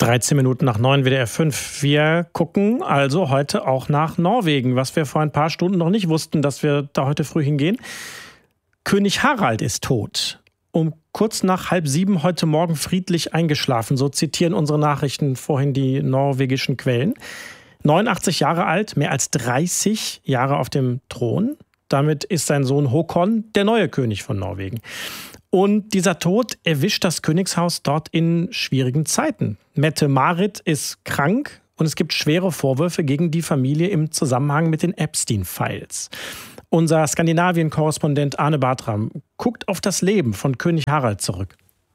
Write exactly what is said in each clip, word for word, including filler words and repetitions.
dreizehn Minuten nach neun, W D R fünf. Wir gucken also heute auch nach Norwegen, was wir vor ein paar Stunden noch nicht wussten, dass wir da heute früh hingehen. König Harald ist tot. Um kurz nach halb sieben heute Morgen friedlich eingeschlafen. So zitieren unsere Nachrichten vorhin die norwegischen Quellen. neunundachtzig Jahre alt, mehr als dreißig Jahre auf dem Thron. Damit ist sein Sohn Håkon der neue König von Norwegen. Und dieser Tod erwischt das Königshaus dort in schwierigen Zeiten. Mette-Marit ist krank und es gibt schwere Vorwürfe gegen die Familie im Zusammenhang mit den Epstein-Files. Unser Skandinavien-Korrespondent Arne Bartram guckt auf das Leben von König Harald zurück.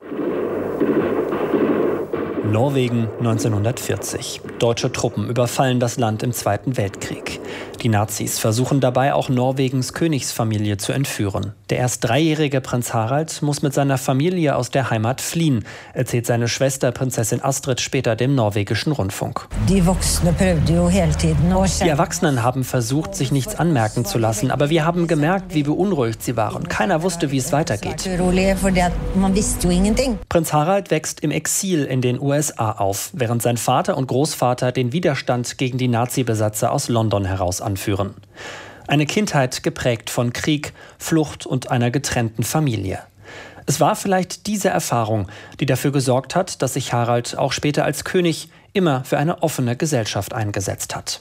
Norwegen neunzehnhundertvierzig. Deutsche Truppen überfallen das Land im Zweiten Weltkrieg. Die Nazis versuchen dabei auch Norwegens Königsfamilie zu entführen. Der erst dreijährige Prinz Harald muss mit seiner Familie aus der Heimat fliehen, erzählt seine Schwester Prinzessin Astrid später dem norwegischen Rundfunk. Die Erwachsenen haben versucht, sich nichts anmerken zu lassen, aber wir haben gemerkt, wie beunruhigt sie waren. Keiner wusste, wie es weitergeht. Prinz Harald wächst im Exil in den U S A auf, während sein Vater und Großvater den Widerstand gegen die Nazi-Besatzer aus London heraus anführen. Eine Kindheit geprägt von Krieg, Flucht und einer getrennten Familie. Es war vielleicht diese Erfahrung, die dafür gesorgt hat, dass sich Harald auch später als König immer für eine offene Gesellschaft eingesetzt hat.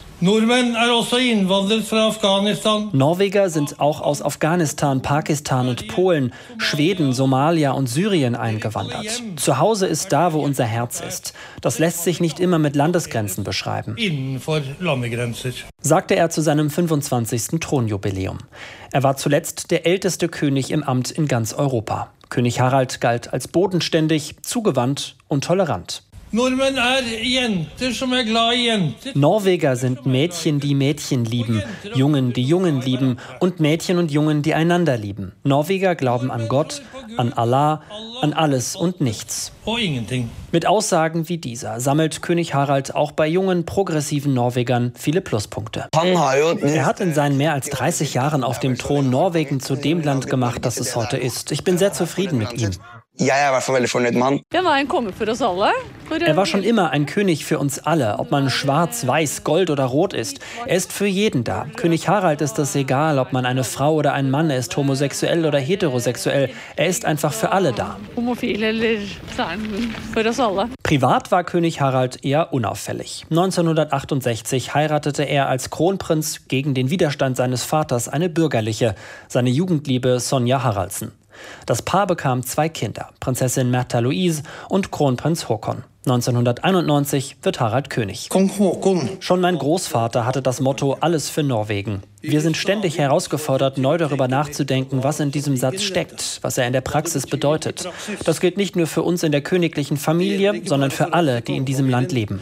Norweger sind auch aus Afghanistan, Pakistan und Polen, Schweden, Somalia und Syrien eingewandert. Zu Hause ist da, wo unser Herz ist. Das lässt sich nicht immer mit Landesgrenzen beschreiben, sagte er zu seinem fünfundzwanzigsten Thronjubiläum. Er war zuletzt der älteste König im Amt in ganz Europa. König Harald galt als bodenständig, zugewandt und tolerant. Norweger sind Mädchen, die Mädchen lieben, Jungen, die Jungen lieben und Mädchen und Jungen, die einander lieben. Norweger glauben an Gott, an Allah, an alles und nichts. Mit Aussagen wie dieser sammelt König Harald auch bei jungen, progressiven Norwegern viele Pluspunkte. Er hat in seinen mehr als dreißig Jahren auf dem Thron Norwegen zu dem Land gemacht, das es heute ist. Ich bin sehr zufrieden mit ihm. Er war schon immer ein König für uns alle, ob man schwarz, weiß, gold oder rot ist. Er ist für jeden da. König Harald ist es egal, ob man eine Frau oder ein Mann ist, homosexuell oder heterosexuell. Er ist einfach für alle da. Privat war König Harald eher unauffällig. neunzehnhundertachtundsechzig heiratete er als Kronprinz gegen den Widerstand seines Vaters eine bürgerliche, seine Jugendliebe Sonja Haraldsen. Das Paar bekam zwei Kinder, Prinzessin Märtha Louise und Kronprinz Håkon. neunzehnhunderteinundneunzig wird Harald König. Schon mein Großvater hatte das Motto „Alles für Norwegen“. Wir sind ständig herausgefordert, neu darüber nachzudenken, was in diesem Satz steckt, was er in der Praxis bedeutet. Das gilt nicht nur für uns in der königlichen Familie, sondern für alle, die in diesem Land leben.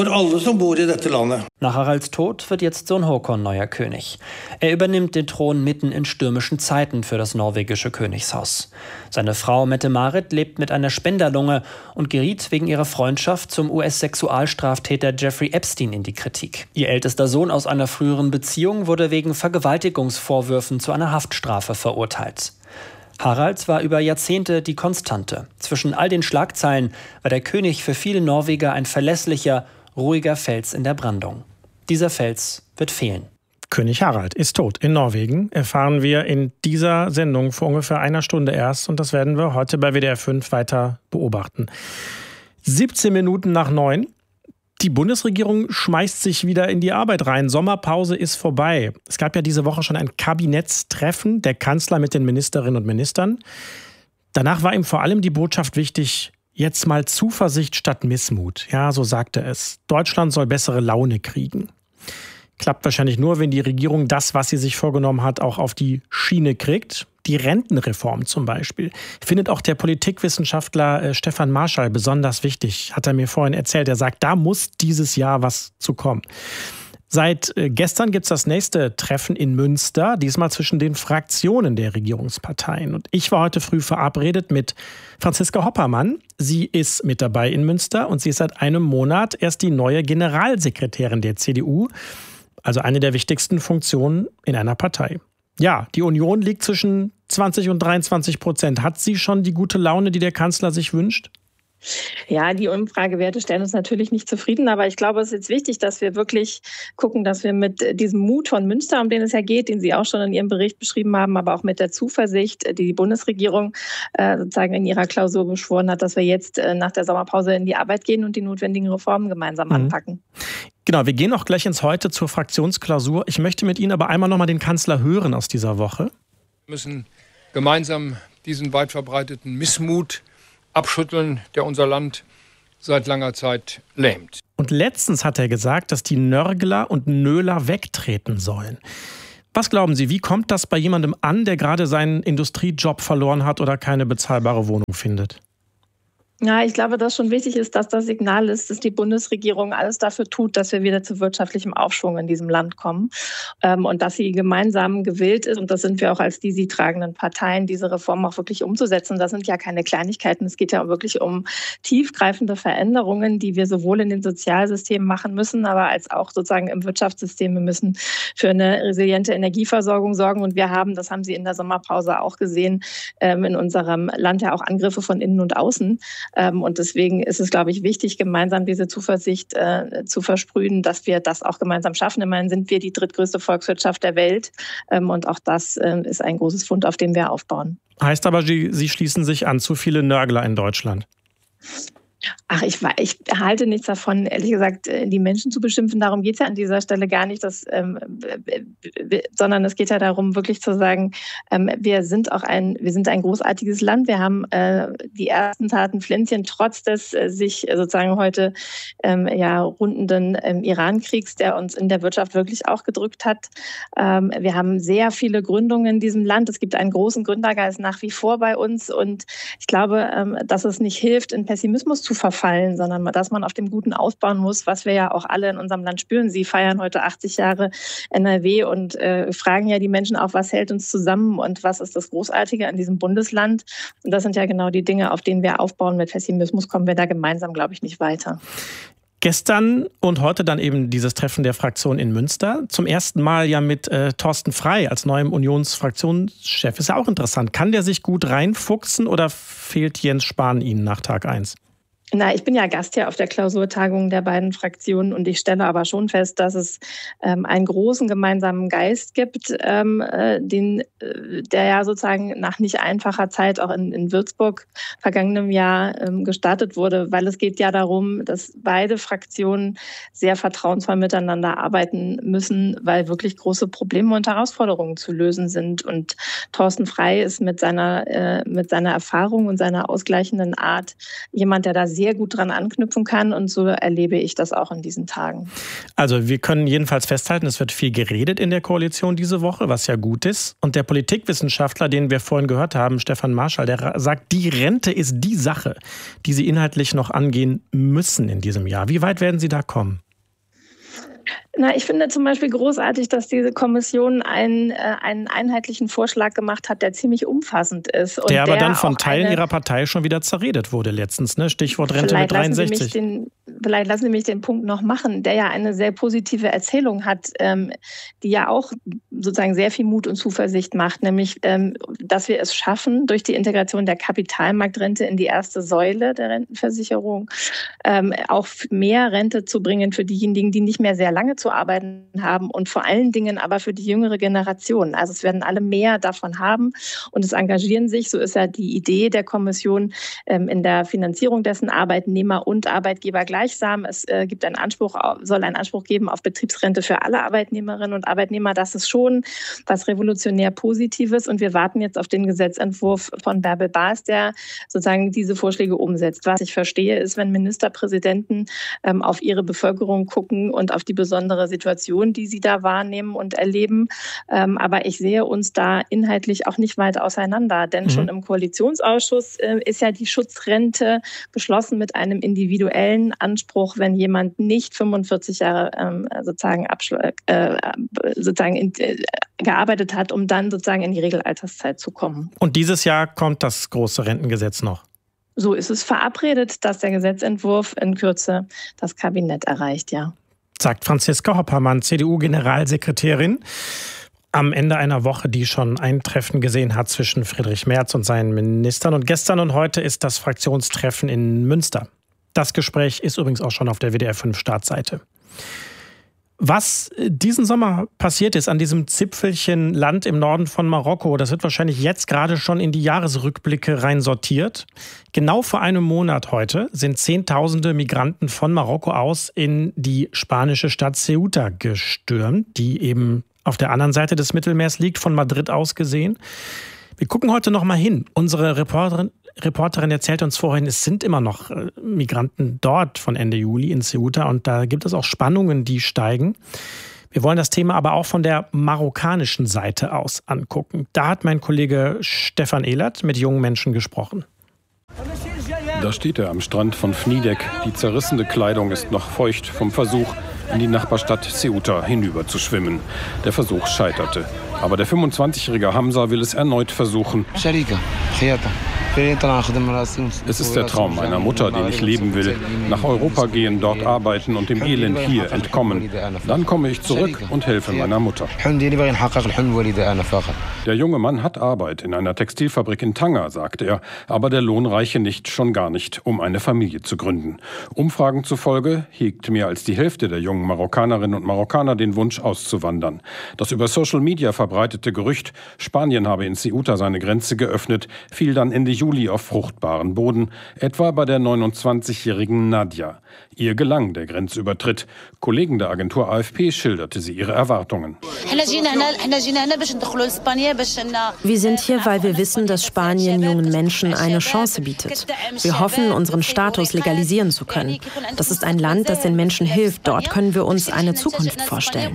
Nach Haralds Tod wird jetzt Sohn Håkon neuer König. Er übernimmt den Thron mitten in stürmischen Zeiten für das norwegische Königshaus. Seine Frau Mette-Marit lebt mit einer Spenderlunge und geriet wegen ihrer Freundschaft zum U S-Sexualstraftäter Jeffrey Epstein in die Kritik. Ihr ältester Sohn aus einer früheren Beziehung wurde wegen Vergewaltigungsvorwürfen zu einer Haftstrafe verurteilt. Harald war über Jahrzehnte die Konstante. Zwischen all den Schlagzeilen war der König für viele Norweger ein verlässlicher, ruhiger Fels in der Brandung. Dieser Fels wird fehlen. König Harald ist tot in Norwegen, erfahren wir in dieser Sendung vor ungefähr einer Stunde erst. Und das werden wir heute bei W D R fünf weiter beobachten. siebzehn Minuten nach neun. Die Bundesregierung schmeißt sich wieder in die Arbeit rein. Sommerpause ist vorbei. Es gab ja diese Woche schon ein Kabinettstreffen der Kanzler mit den Ministerinnen und Ministern. Danach war ihm vor allem die Botschaft wichtig, jetzt mal Zuversicht statt Missmut. Ja, so sagte es. Deutschland soll bessere Laune kriegen. Klappt wahrscheinlich nur, wenn die Regierung das, was sie sich vorgenommen hat, auch auf die Schiene kriegt. Die Rentenreform zum Beispiel findet auch der Politikwissenschaftler äh, Stefan Marschall besonders wichtig, hat er mir vorhin erzählt. Er sagt, da muss dieses Jahr was zu kommen. Seit äh, gestern gibt es das nächste Treffen in Münster, diesmal zwischen den Fraktionen der Regierungsparteien. Und ich war heute früh verabredet mit Franziska Hoppermann. Sie ist mit dabei in Münster und sie ist seit einem Monat erst die neue Generalsekretärin der C D U. Also eine der wichtigsten Funktionen in einer Partei. Ja, die Union liegt zwischen zwanzig und dreiundzwanzig Prozent. Hat sie schon die gute Laune, die der Kanzler sich wünscht? Ja, die Umfragewerte stellen uns natürlich nicht zufrieden, aber ich glaube, es ist jetzt wichtig, dass wir wirklich gucken, dass wir mit diesem Mut von Münster, um den es ja geht, den Sie auch schon in Ihrem Bericht beschrieben haben, aber auch mit der Zuversicht, die die Bundesregierung äh, sozusagen in ihrer Klausur beschworen hat, dass wir jetzt äh, nach der Sommerpause in die Arbeit gehen und die notwendigen Reformen gemeinsam mhm. anpacken. Genau, wir gehen auch gleich ins Heute zur Fraktionsklausur. Ich möchte mit Ihnen aber einmal noch mal den Kanzler hören aus dieser Woche. Wir müssen gemeinsam diesen weit verbreiteten Missmut abschütteln, der unser Land seit langer Zeit lähmt. Und letztens hat er gesagt, dass die Nörgler und Nöler wegtreten sollen. Was glauben Sie, wie kommt das bei jemandem an, der gerade seinen Industriejob verloren hat oder keine bezahlbare Wohnung findet? Ja, ich glaube, dass schon wichtig ist, dass das Signal ist, dass die Bundesregierung alles dafür tut, dass wir wieder zu wirtschaftlichem Aufschwung in diesem Land kommen ähm, und dass sie gemeinsam gewillt ist, und das sind wir auch als die sie tragenden Parteien, diese Reform auch wirklich umzusetzen. Das sind ja keine Kleinigkeiten. Es geht ja wirklich um tiefgreifende Veränderungen, die wir sowohl in den Sozialsystemen machen müssen, aber als auch sozusagen im Wirtschaftssystem. Wir müssen für eine resiliente Energieversorgung sorgen und wir haben, das haben Sie in der Sommerpause auch gesehen, ähm, in unserem Land ja auch Angriffe von innen und außen. Und deswegen ist es, glaube ich, wichtig, gemeinsam diese Zuversicht äh, zu versprühen, dass wir das auch gemeinsam schaffen. Immerhin sind wir die drittgrößte Volkswirtschaft der Welt. Ähm, und auch das äh, ist ein großes Fund, auf dem wir aufbauen. Heißt aber, Sie, Sie schließen sich an zu viele Nörgler in Deutschland? Ach, ich, ich halte nichts davon, ehrlich gesagt, die Menschen zu beschimpfen. Darum geht es ja an dieser Stelle gar nicht, dass, ähm, sondern es geht ja darum, wirklich zu sagen, ähm, wir sind auch ein, wir sind ein großartiges Land. Wir haben äh, die ersten Taten Pflänzchen trotz des äh, sich sozusagen heute ähm, ja, rundenden ähm, Iran-Kriegs, der uns in der Wirtschaft wirklich auch gedrückt hat. Ähm, wir haben sehr viele Gründungen in diesem Land. Es gibt einen großen Gründergeist nach wie vor bei uns. Und ich glaube, ähm, dass es nicht hilft, in Pessimismus zu zu verfallen, sondern dass man auf dem Guten aufbauen muss, was wir ja auch alle in unserem Land spüren. Sie feiern heute achtzig Jahre N R W und äh, fragen ja die Menschen auch, was hält uns zusammen und was ist das Großartige an diesem Bundesland. Und das sind ja genau die Dinge, auf denen wir aufbauen. Mit Pessimismus kommen wir da gemeinsam, glaube ich, nicht weiter. Gestern und heute dann eben dieses Treffen der Fraktion in Münster. Zum ersten Mal ja mit äh, Thorsten Frey als neuem Unionsfraktionschef. Ist ja auch interessant. Kann der sich gut reinfuchsen oder fehlt Jens Spahn Ihnen nach Tag eins? Na, ich bin ja Gast hier auf der Klausurtagung der beiden Fraktionen und ich stelle aber schon fest, dass es ähm, einen großen gemeinsamen Geist gibt, ähm, äh, den, äh, der ja sozusagen nach nicht einfacher Zeit auch in, in Würzburg vergangenem Jahr ähm, gestartet wurde, weil es geht ja darum, dass beide Fraktionen sehr vertrauensvoll miteinander arbeiten müssen, weil wirklich große Probleme und Herausforderungen zu lösen sind. Und Thorsten Frey ist mit seiner, äh, mit seiner Erfahrung und seiner ausgleichenden Art jemand, der da sehr sehr gut dran anknüpfen kann und so erlebe ich das auch in diesen Tagen. Also wir können jedenfalls festhalten, es wird viel geredet in der Koalition diese Woche, was ja gut ist. Und der Politikwissenschaftler, den wir vorhin gehört haben, Stefan Marschall, der sagt, die Rente ist die Sache, die Sie inhaltlich noch angehen müssen in diesem Jahr. Wie weit werden Sie da kommen? Na, ich finde zum Beispiel großartig, dass diese Kommission einen, äh, einen einheitlichen Vorschlag gemacht hat, der ziemlich umfassend ist. Und der aber der dann von Teilen eine, Ihrer Partei schon wieder zerredet wurde letztens, ne? Stichwort Rente mit dreiundsechzig. Den, vielleicht lassen Sie mich den Punkt noch machen, der ja eine sehr positive Erzählung hat, ähm, die ja auch sozusagen sehr viel Mut und Zuversicht macht, nämlich, ähm, dass wir es schaffen, durch die Integration der Kapitalmarktrente in die erste Säule der Rentenversicherung ähm, auch mehr Rente zu bringen für diejenigen, die nicht mehr sehr lange zu arbeiten haben und vor allen Dingen aber für die jüngere Generation. Also es werden alle mehr davon haben und es engagieren sich, so ist ja die Idee der Kommission, ähm, in der Finanzierung dessen Arbeitnehmer und Arbeitgeber gleichsam. Es äh, gibt einen Anspruch, soll einen Anspruch geben auf Betriebsrente für alle Arbeitnehmerinnen und Arbeitnehmer. Das ist schon was revolutionär Positives und wir warten jetzt auf den Gesetzentwurf von Bärbel Baas, der sozusagen diese Vorschläge umsetzt. Was ich verstehe, ist, wenn Ministerpräsidenten ähm, auf ihre Bevölkerung gucken und auf die besondere Situation, die sie da wahrnehmen und erleben. Ähm, aber ich sehe uns da inhaltlich auch nicht weit auseinander, denn mhm. schon im Koalitionsausschuss äh, ist ja die Schutzrente beschlossen mit einem individuellen Anspruch, wenn jemand nicht fünfundvierzig Jahre ähm, sozusagen, äh, sozusagen in, äh, gearbeitet hat, um dann sozusagen in die Regelalterszeit zu kommen. Und dieses Jahr kommt das große Rentengesetz noch? So ist es verabredet, dass der Gesetzentwurf in Kürze das Kabinett erreicht, ja. Sagt Franziska Hoppermann, C D U-Generalsekretärin, am Ende einer Woche, die schon ein Treffen gesehen hat zwischen Friedrich Merz und seinen Ministern. Und gestern und heute ist das Fraktionstreffen in Münster. Das Gespräch ist übrigens auch schon auf der W D R fünf Startseite. Was diesen Sommer passiert ist an diesem Zipfelchen Land im Norden von Marokko, das wird wahrscheinlich jetzt gerade schon in die Jahresrückblicke rein sortiert. Genau vor einem Monat heute sind Zehntausende Migranten von Marokko aus in die spanische Stadt Ceuta gestürmt, die eben auf der anderen Seite des Mittelmeers liegt, von Madrid aus gesehen. Wir gucken heute noch mal hin. Unsere Reporterin, Reporterin erzählt uns vorhin, es sind immer noch Migranten dort von Ende Juli in Ceuta und da gibt es auch Spannungen, die steigen. Wir wollen das Thema aber auch von der marokkanischen Seite aus angucken. Da hat mein Kollege Stefan Ehlert mit jungen Menschen gesprochen. Da steht er am Strand von Fnidek. Die zerrissene Kleidung ist noch feucht vom Versuch, in die Nachbarstadt Ceuta hinüber zu schwimmen. Der Versuch scheiterte. Aber der fünfundzwanzigjährige Hamza will es erneut versuchen. Es ist der Traum meiner Mutter, den ich leben will. Nach Europa gehen, dort arbeiten und dem Elend hier entkommen. Dann komme ich zurück und helfe meiner Mutter. Der junge Mann hat Arbeit in einer Textilfabrik in Tanger, sagt er. Aber der Lohn reiche nicht, schon gar nicht, um eine Familie zu gründen. Umfragen zufolge hegt mehr als die Hälfte der jungen Marokkanerinnen und Marokkaner den Wunsch, auszuwandern. Das über Social Media verbreitete Gerücht, Spanien habe in Ceuta seine Grenze geöffnet, fiel dann Ende Juli auf fruchtbaren Boden, etwa bei der neunundzwanzigjährigen Nadia. Ihr gelang der Grenzübertritt. Kollegen der Agentur A F P schilderte sie ihre Erwartungen. Wir sind hier, weil wir wissen, dass Spanien jungen Menschen eine Chance bietet. Wir hoffen, unseren Status legalisieren zu können. Das ist ein Land, das den Menschen hilft. Dort können wir uns eine Zukunft vorstellen.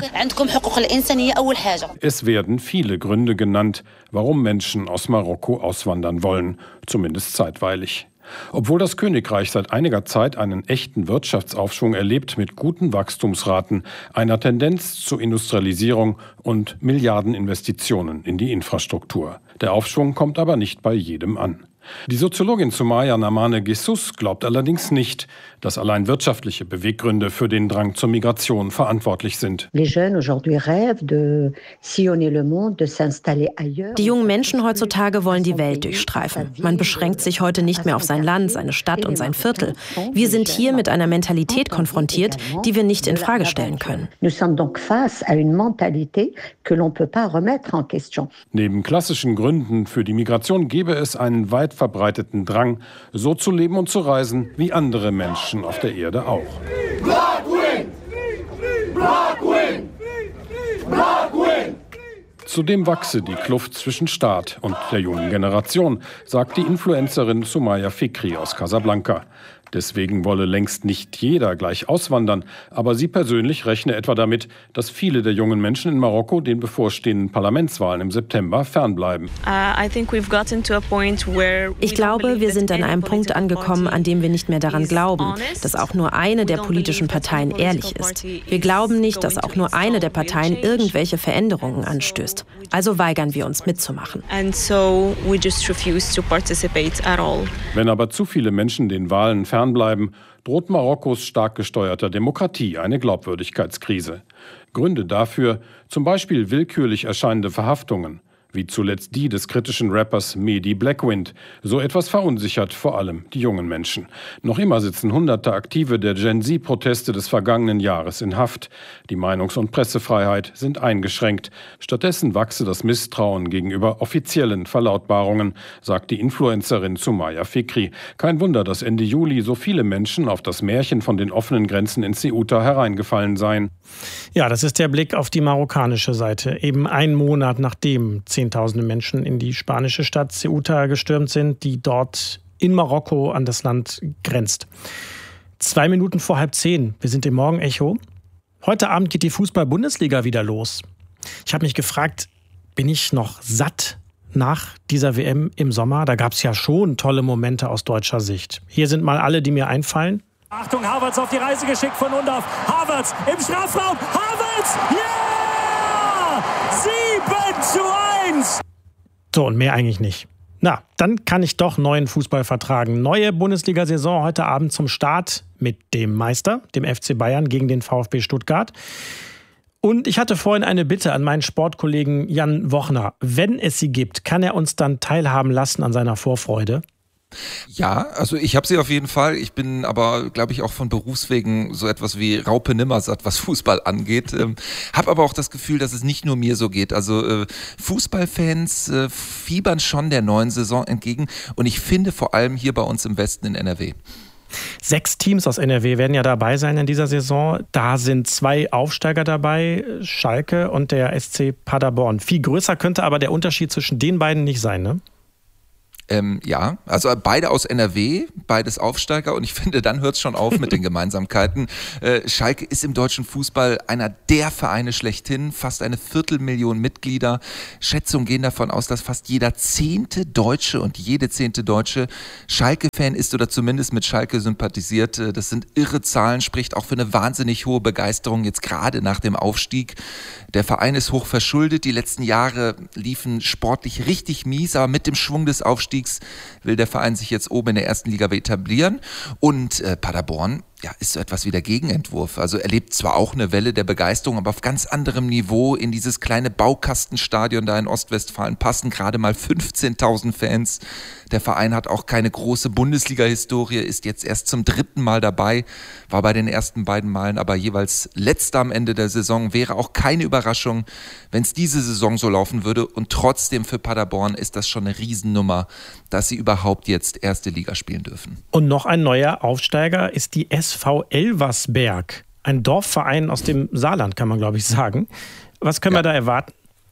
Es werden viele Gründe genannt, warum Menschen aus Marokko auswandern wollen, zumindest zeitweilig. Obwohl das Königreich seit einiger Zeit einen echten Wirtschaftsaufschwung erlebt mit guten Wachstumsraten, einer Tendenz zur Industrialisierung und Milliardeninvestitionen in die Infrastruktur. Der Aufschwung kommt aber nicht bei jedem an. Die Soziologin Soumaya Namane Ghessous glaubt allerdings nicht, dass allein wirtschaftliche Beweggründe für den Drang zur Migration verantwortlich sind. Die jungen Menschen heutzutage wollen die Welt durchstreifen. Man beschränkt sich heute nicht mehr auf sein Land, seine Stadt und sein Viertel. Wir sind hier mit einer Mentalität konfrontiert, die wir nicht in Frage stellen können. Neben klassischen Gründen für die Migration gäbe es einen weit verbreiteten Drang, so zu leben und zu reisen wie andere Menschen auf der Erde auch. Zudem wachse die Kluft zwischen Staat und der jungen Generation, sagt die Influencerin Soumaya Fikri aus Casablanca. Deswegen wolle längst nicht jeder gleich auswandern, aber sie persönlich rechne etwa damit, dass viele der jungen Menschen in Marokko den bevorstehenden Parlamentswahlen im September fernbleiben. Ich glaube, wir sind an einem Punkt angekommen, an dem wir nicht mehr daran glauben, dass auch nur eine der politischen Parteien ehrlich ist. Wir glauben nicht, dass auch nur eine der Parteien irgendwelche Veränderungen anstößt. Also weigern wir uns mitzumachen. Wenn aber zu viele Menschen den Wahlen fernbleiben, droht Marokkos stark gesteuerter Demokratie eine Glaubwürdigkeitskrise. Gründe dafür zum Beispiel willkürlich erscheinende Verhaftungen, wie zuletzt die des kritischen Rappers Mehdi Blackwind. So etwas verunsichert vor allem die jungen Menschen. Noch immer sitzen hunderte Aktive der Gen-Z-Proteste des vergangenen Jahres in Haft. Die Meinungs- und Pressefreiheit sind eingeschränkt. Stattdessen wachse das Misstrauen gegenüber offiziellen Verlautbarungen, sagt die Influencerin Soumaya Fikri. Kein Wunder, dass Ende Juli so viele Menschen auf das Märchen von den offenen Grenzen in Ceuta hereingefallen seien. Ja, das ist der Blick auf die marokkanische Seite. Eben einen Monat nachdem Zehntausende Menschen in die spanische Stadt Ceuta gestürmt sind, die dort in Marokko an das Land grenzt. Zwei Minuten vor halb zehn. Wir sind im Morgenecho. Heute Abend geht die Fußball-Bundesliga wieder los. Ich habe mich gefragt, bin ich noch satt nach dieser W M im Sommer? Da gab es ja schon tolle Momente aus deutscher Sicht. Hier sind mal alle, die mir einfallen. Achtung, Havertz auf die Reise geschickt von und auf. Havertz im Strafraum. Havertz! Ja! sieben zu eins! So, und mehr eigentlich nicht. Na, dann kann ich doch neuen Fußball vertragen. Neue Bundesliga-Saison heute Abend zum Start mit dem Meister, dem F C Bayern, gegen den VfB Stuttgart. Und ich hatte vorhin eine Bitte an meinen Sportkollegen Jan Wochner. Wenn es sie gibt, kann er uns dann teilhaben lassen an seiner Vorfreude? Ja, also ich habe sie auf jeden Fall. Ich bin aber, glaube ich, auch von Berufswegen so etwas wie Raupe Nimmersatt, was Fußball angeht. Ähm, habe aber auch das Gefühl, dass es nicht nur mir so geht. Also äh, Fußballfans äh, fiebern schon der neuen Saison entgegen. Und ich finde vor allem hier bei uns im Westen in N R W. Sechs Teams aus N R W werden ja dabei sein in dieser Saison. Da sind zwei Aufsteiger dabei, Schalke und der S C Paderborn. Viel größer könnte aber der Unterschied zwischen den beiden nicht sein, ne? Ähm, ja, also beide aus N R W, beides Aufsteiger und ich finde, dann hört es schon auf mit den Gemeinsamkeiten. Äh, Schalke ist im deutschen Fußball einer der Vereine schlechthin, fast eine Viertelmillion Mitglieder. Schätzungen gehen davon aus, dass fast jeder zehnte Deutsche und jede zehnte Deutsche Schalke-Fan ist oder zumindest mit Schalke sympathisiert. Das sind irre Zahlen, spricht auch für eine wahnsinnig hohe Begeisterung jetzt gerade nach dem Aufstieg. Der Verein ist hoch verschuldet, die letzten Jahre liefen sportlich richtig mies, aber mit dem Schwung des Aufstiegs will der Verein sich jetzt oben in der ersten Liga etablieren und äh, Paderborn ja, ist so etwas wie der Gegenentwurf. Also erlebt zwar auch eine Welle der Begeisterung, aber auf ganz anderem Niveau. In dieses kleine Baukastenstadion da in Ostwestfalen passen gerade mal fünfzehntausend Fans. Der Verein hat auch keine große Bundesliga-Historie, ist jetzt erst zum dritten Mal dabei, war bei den ersten beiden Malen aber jeweils letzter am Ende der Saison. Wäre auch keine Überraschung, wenn es diese Saison so laufen würde. Und trotzdem für Paderborn ist das schon eine Riesennummer, dass sie überhaupt jetzt erste Liga spielen dürfen. Und noch ein neuer Aufsteiger ist die S V Elversberg. Ein Dorfverein aus dem Saarland, kann man glaube ich sagen. Was können ja. wir da erwarten?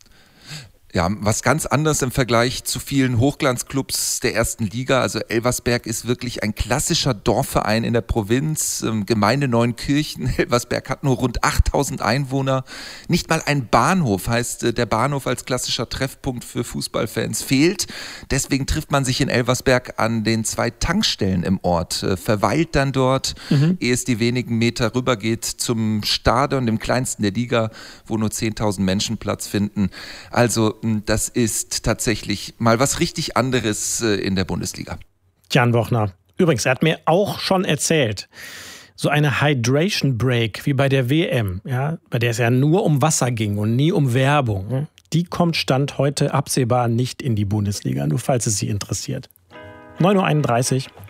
Ja, was ganz anderes im Vergleich zu vielen Hochglanzclubs der ersten Liga. Also Elversberg ist wirklich ein klassischer Dorfverein in der Provinz, Gemeinde Neunkirchen. Elversberg hat nur rund achttausend Einwohner. Nicht mal ein Bahnhof, heißt der Bahnhof als klassischer Treffpunkt für Fußballfans fehlt. Deswegen trifft man sich in Elversberg an den zwei Tankstellen im Ort, verweilt dann dort, mhm. ehe es die wenigen Meter rüber geht zum Stadion, dem kleinsten der Liga, wo nur zehntausend Menschen Platz finden. Also das ist tatsächlich mal was richtig anderes in der Bundesliga. Jan Bochner. Übrigens, er hat mir auch schon erzählt, so eine Hydration Break wie bei der W M, ja, bei der es ja nur um Wasser ging und nie um Werbung, die kommt Stand heute absehbar nicht in die Bundesliga, nur falls es Sie interessiert. neun Uhr einunddreißig.